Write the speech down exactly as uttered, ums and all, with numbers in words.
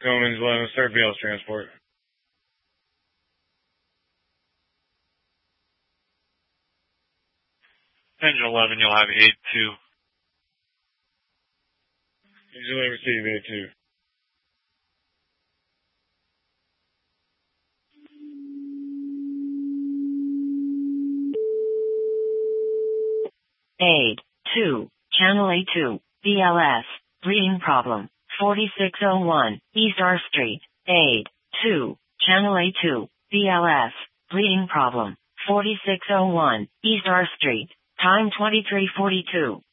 Cummins eleven, start B L's transport. Engine eleven, you'll have eight two. Usually receive eight two. eight two, Channel A two, B L S, reading problem, forty-six oh one, East R Street, eight two, Channel A two, B L S, reading problem, forty-six oh one, East R Street, time twenty-three forty-two.